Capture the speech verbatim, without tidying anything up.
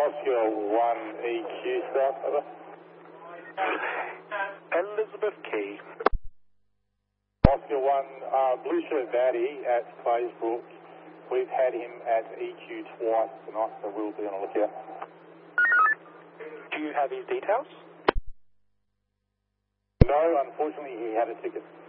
Oscar one E Q South, over. Elizabeth Key. Oscar one, uh, Blue Shirt Batty at Claysbrook. We've had him at E Q twice tonight, so we'll be on a lookout. Do you have his details? No, unfortunately he had a ticket.